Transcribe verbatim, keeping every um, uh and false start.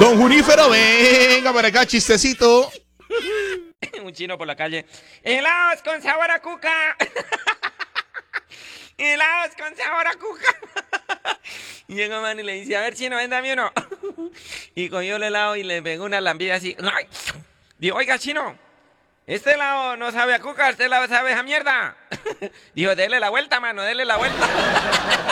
Don Junífero, venga para acá, chistecito. Un chino por la calle. Helados con sabor a cuca. Helados con sabor a cuca. Y llega un man y le dice, a ver, chino, véndame uno. Y cogió el helado y le pegó una lambida así. Dijo, oiga, chino, este helado no sabe a cuca, este helado sabe a mierda. Dijo, dele la vuelta, mano, dele la vuelta.